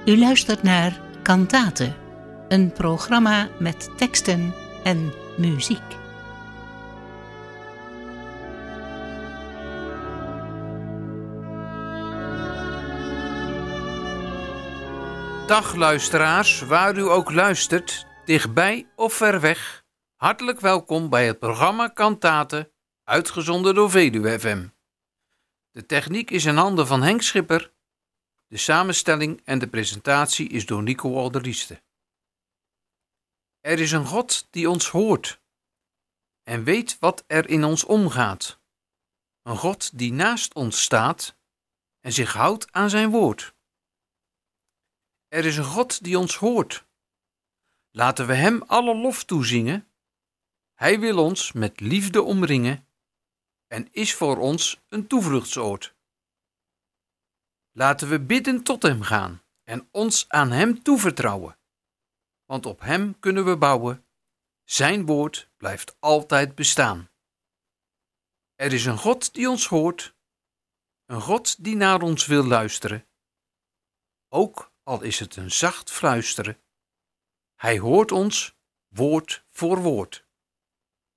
U luistert naar Kantate, een programma met teksten en muziek. Dag luisteraars, waar u ook luistert, dichtbij of ver weg. Hartelijk welkom bij het programma Kantate, uitgezonden door Veluwe FM. De techniek is in handen van Henk Schipper. De samenstelling en de presentatie is door Nico Alderieste. Er is een God die ons hoort en weet wat er in ons omgaat. Een God die naast ons staat en zich houdt aan zijn woord. Er is een God die ons hoort. Laten we hem alle lof toezingen. Hij wil ons met liefde omringen en is voor ons een toevluchtsoord. Laten we bidden tot hem gaan en ons aan hem toevertrouwen. Want op hem kunnen we bouwen. Zijn woord blijft altijd bestaan. Er is een God die ons hoort. Een God die naar ons wil luisteren. Ook al is het een zacht fluisteren. Hij hoort ons woord voor woord.